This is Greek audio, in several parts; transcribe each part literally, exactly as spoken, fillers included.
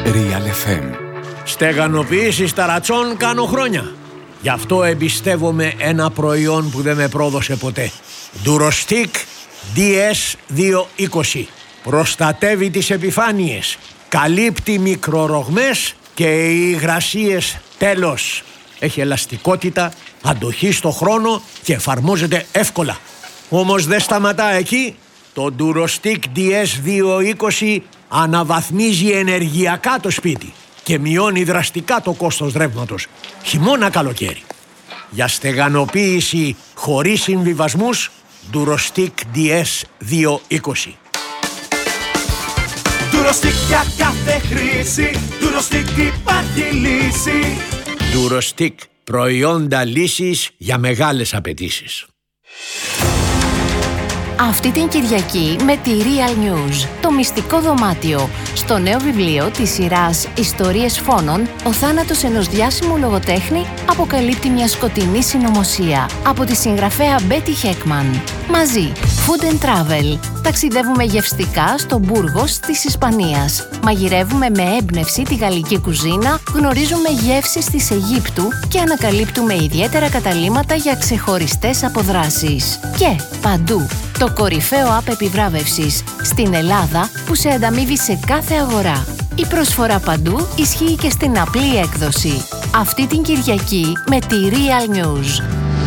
Real εφ εμ. Στεγανοποίηση ταρατσών κάνω χρόνια. Γι' αυτό εμπιστεύομαι ένα προϊόν που δεν με πρόδωσε ποτέ. Durostic ντι ες διακόσια είκοσι. Προστατεύει τις επιφάνειες, καλύπτει μικρορογμές και οι υγρασίες τέλος. Έχει ελαστικότητα, αντοχή στο χρόνο και εφαρμόζεται εύκολα. Όμως δεν σταματά εκεί. Το Durostic ντι ες διακόσια είκοσι αναβαθμίζει ενεργειακά το σπίτι και μειώνει δραστικά το κόστος ρεύματος, χειμώνα καλοκαίρι. Για στεγανοποίηση χωρίς συμβιβασμούς, Durostic ντι ες διακόσια είκοσι. Durostic για κάθε χρήση, Durostic υπάρχει λύση. Durostic, προϊόντα λύσης για μεγάλες απαιτήσεις. Αυτή την Κυριακή με τη Real News, το μυστικό δωμάτιο. Στο νέο βιβλίο της σειράς «Ιστορίες φόνων», ο θάνατος ενός διάσημου λογοτέχνη αποκαλύπτει μια σκοτεινή συνωμοσία από τη συγγραφέα Μπέτι Χέκμαν. Μαζί, Food and Travel. Ταξιδεύουμε γευστικά στο Μπούργος της Ισπανίας. Μαγειρεύουμε με έμπνευση τη γαλλική κουζίνα, γνωρίζουμε γεύσεις της Αιγύπτου και ανακαλύπτουμε ιδιαίτερα καταλύματα για ξεχωριστές αποδράσεις. Και παντού, το κορυφαίο app επιβράβευσης στην Ελλάδα που σε ανταμείβει σε κάθε αγορά. Η προσφορά παντού ισχύει και στην απλή έκδοση. Αυτή την Κυριακή με τη Real News.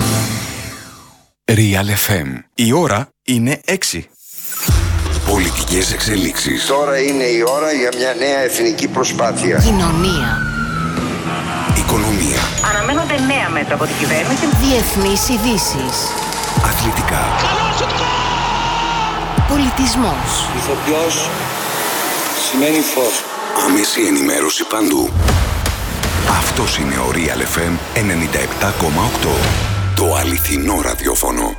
Real εφ εμ. Η ώρα είναι έξι. Πολιτικές εξελίξεις. Τώρα είναι η ώρα για μια νέα εθνική προσπάθεια. Κοινωνία. Οικονομία. Αναμένονται νέα μέτρα από την κυβέρνηση. Διεθνείς ειδήσεις. Αθλητικά. Πολιτισμός. Ηθοποιός σημαίνει φως. Άμεση ενημέρωση παντού. Αυτός είναι ο Real εφ εμ ενενήντα επτά κόμμα οκτώ. Το αληθινό ραδιόφωνο.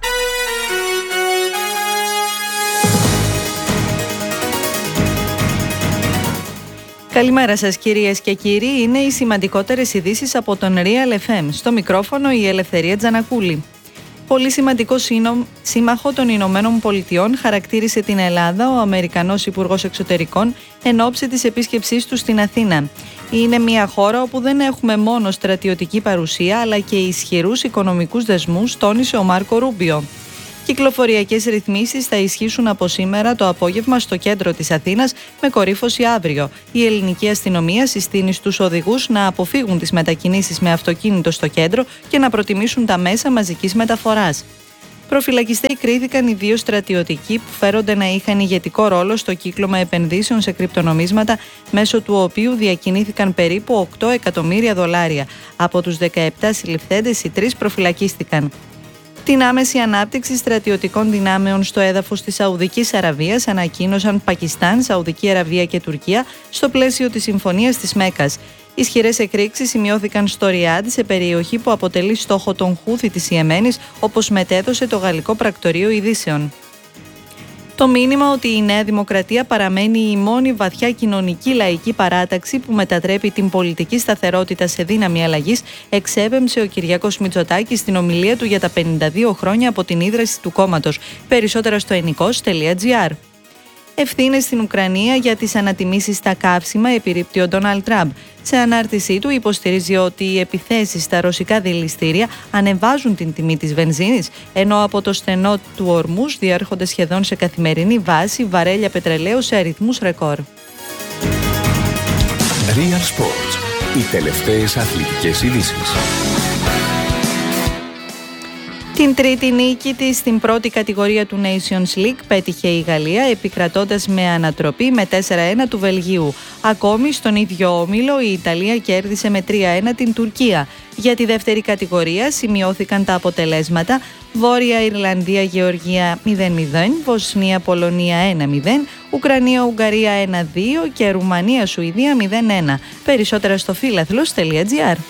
Καλημέρα σας κυρίες και κύριοι, είναι οι σημαντικότερες ειδήσεις από τον Real εφ εμ. Στο μικρόφωνο η Ελευθερία Τζανακούλη. Πολύ σημαντικό σύμμαχο των Ηνωμένων Πολιτειών χαρακτήρισε την Ελλάδα ο Αμερικανός Υπουργός Εξωτερικών εν ώψη της επίσκεψής του στην Αθήνα. Είναι μια χώρα όπου δεν έχουμε μόνο στρατιωτική παρουσία αλλά και ισχυρούς οικονομικούς δεσμούς, τόνισε ο Μάρκο Ρούμπιο. Κυκλοφοριακές ρυθμίσεις θα ισχύσουν από σήμερα το απόγευμα στο κέντρο της Αθήνας με κορύφωση αύριο. Η ελληνική αστυνομία συστήνει στους οδηγούς να αποφύγουν τις μετακινήσεις με αυτοκίνητο στο κέντρο και να προτιμήσουν τα μέσα μαζικής μεταφοράς. Προφυλακιστές κρίθηκαν οι δύο στρατιωτικοί που φέρονται να είχαν ηγετικό ρόλο στο κύκλωμα επενδύσεων σε κρυπτονομίσματα, μέσω του οποίου διακινήθηκαν περίπου οκτώ εκατομμύρια δολάρια. Από τους δεκαεπτά συλληφθέντες, οι τρεις προφυλακίστηκαν. Την άμεση ανάπτυξη στρατιωτικών δυνάμεων στο έδαφος της Σαουδικής Αραβίας ανακοίνωσαν Πακιστάν, Σαουδική Αραβία και Τουρκία στο πλαίσιο της Συμφωνίας της Μέκκας. Ισχυρές εκρήξεις σημειώθηκαν στο Ριάντ, σε περιοχή που αποτελεί στόχο των Χούθη της Ιεμένης, όπως μετέδωσε το Γαλλικό Πρακτορείο Ειδήσεων. Το μήνυμα ότι η Νέα Δημοκρατία παραμένει η μόνη βαθιά κοινωνική λαϊκή παράταξη που μετατρέπει την πολιτική σταθερότητα σε δύναμη αλλαγής εξέπεμψε ο Κυριάκος Μητσοτάκης στην ομιλία του για τα πενήντα δύο χρόνια από την ίδρυση του κόμματος. Περισσότερα στο ενικός τελεία τζι άρ. Ευθύνες στην Ουκρανία για τις ανατιμήσεις στα καύσιμα επιρρύπτει ο Ντόναλντ Τραμπ. Σε ανάρτησή του υποστηρίζει ότι οι επιθέσεις στα ρωσικά δηληστήρια ανεβάζουν την τιμή της βενζίνης, ενώ από το στενό του Ορμούς διέρχονται σχεδόν σε καθημερινή βάση βαρέλια πετρελαίου σε αριθμούς ρεκόρ. Real Sports. Οι τελευταίες αθλητικές ειδήσεις. Την τρίτη νίκη της στην πρώτη κατηγορία του Nations League πέτυχε η Γαλλία, επικρατώντας με ανατροπή με τέσσερα ένα του Βελγίου. Ακόμη στον ίδιο όμιλο η Ιταλία κέρδισε με τρία ένα την Τουρκία. Για τη δεύτερη κατηγορία σημειώθηκαν τα αποτελέσματα: Βόρεια Ιρλανδία-Γεωργία μηδέν μηδέν, Βοσνία-Πολωνία ένα μηδέν, Ουκρανία-Ουγγαρία ένα δύο και Ρουμανία-Σουηδία μηδέν ένα. Περισσότερα στο φίλαθλος τελεία τζι άρ.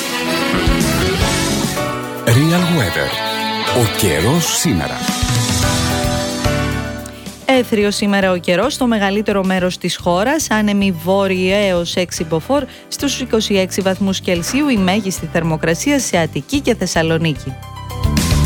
Real Weather. Ο καιρός σήμερα. Έθριος σήμερα ο καιρός στο μεγαλύτερο μέρος της χώρας, άνεμη βόρεια έως έξι μποφόρ, στους είκοσι έξι βαθμούς Κελσίου η μέγιστη θερμοκρασία σε Αττική και Θεσσαλονίκη.